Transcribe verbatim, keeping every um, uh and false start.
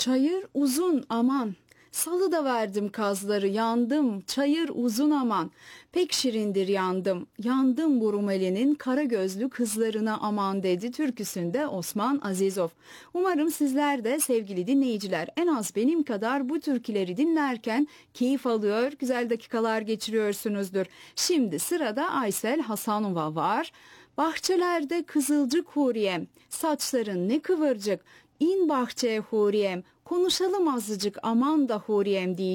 Çayır uzun aman, salı da verdim kazları yandım, çayır uzun aman, pek şirindir yandım, yandım bu Rumeli'nin kara gözlü kızlarına aman dedi türküsünde Osman Azizov. Umarım sizler de sevgili dinleyiciler en az benim kadar bu türküleri dinlerken keyif alıyor, güzel dakikalar geçiriyorsunuzdur. Şimdi sırada Aysel Hasanova var. Bahçelerde kızılcık Huriyem, saçların ne kıvırcık, İn bahçeye Huriyem, konuşalım azıcık aman da Huriyem diye.